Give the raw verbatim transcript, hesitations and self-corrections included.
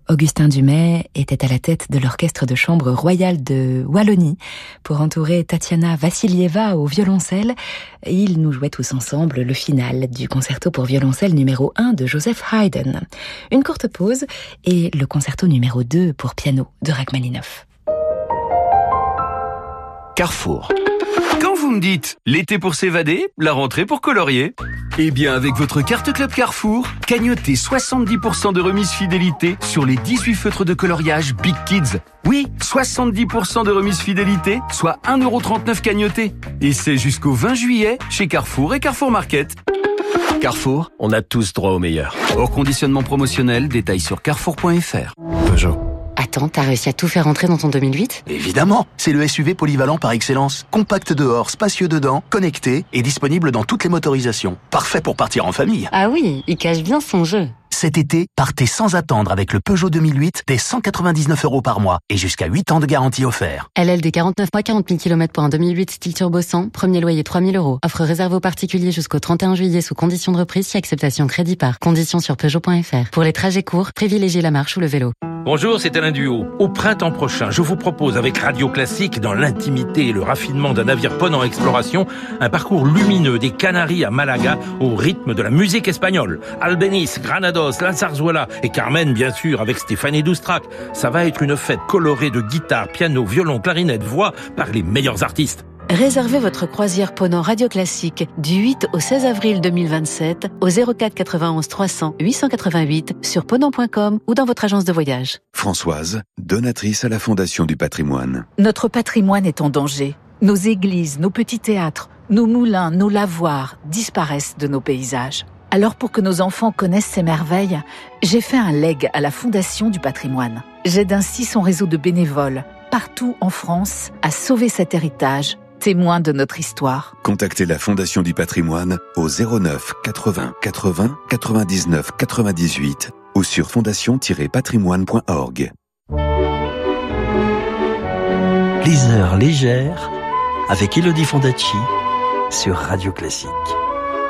Augustin Dumay était à la tête de l'orchestre de chambre royal de Wallonie pour entourer Tatiana Vassilieva au violoncelle. Ils nous jouaient tous ensemble le final du concerto pour violoncelle numéro un de Joseph Haydn. Une courte pause et le concerto numéro deux pour piano de Rachmaninoff. Carrefour. Quand vous me dites l'été pour s'évader, la rentrée pour colorier, eh bien avec votre carte Club Carrefour, cagnotez soixante-dix pour cent de remise fidélité sur les dix-huit feutres de coloriage Big Kids. Oui, soixante-dix pour cent de remise fidélité, soit un euro trente-neuf cagnoté. Et c'est jusqu'au vingt juillet chez Carrefour et Carrefour Market. Carrefour, on a tous droit au meilleur. Hors conditionnement promotionnel, détails sur carrefour point f r. Peugeot. Attends, t'as réussi à tout faire rentrer dans ton deux mille huit ? Évidemment, c'est le S U V polyvalent par excellence. Compact dehors, spacieux dedans, connecté et disponible dans toutes les motorisations. Parfait pour partir en famille. Ah oui, il cache bien son jeu. Cet été, partez sans attendre avec le Peugeot deux mille huit dès cent quatre-vingt-dix-neuf euros par mois et jusqu'à huit ans de garantie offert. L L D quarante-neuf mois, quarante mille kilomètres pour un deux mille huit style turbo cent, premier loyer trois mille euros. Offre réservée aux particuliers jusqu'au trente et un juillet sous condition de reprise si acceptation crédit par. Conditions sur Peugeot point f r. Pour les trajets courts, privilégiez la marche ou le vélo. Bonjour, c'est Alain Duhaut. Au printemps prochain, je vous propose avec Radio Classique, dans l'intimité et le raffinement d'un navire ponant exploration, un parcours lumineux des Canaries à Malaga au rythme de la musique espagnole. Albéniz, Granados, La Zarzuela et Carmen, bien sûr, avec Stéphanie Doustrac. Ça va être une fête colorée de guitare, piano, violon, clarinette, voix par les meilleurs artistes. Réservez votre croisière ponant Radio Classique du huit au seize avril deux mille vingt-sept au zéro quatre quatre-vingt-onze trois cents huit cent quatre-vingt-huit sur ponant point com ou dans votre agence de voyage. Françoise, donatrice à la Fondation du patrimoine. Notre patrimoine est en danger. Nos églises, nos petits théâtres, nos moulins, nos lavoirs disparaissent de nos paysages. Alors pour que nos enfants connaissent ces merveilles, j'ai fait un legs à la Fondation du patrimoine. J'aide ainsi son réseau de bénévoles partout en France à sauver cet héritage, témoin de notre histoire. Contactez la Fondation du patrimoine au zéro neuf quatre-vingts quatre-vingts quatre-vingt-dix-neuf quatre-vingt-dix-huit ou sur fondation tiret patrimoine point org. Les heures légères avec Elodie Fondacci sur Radio Classique.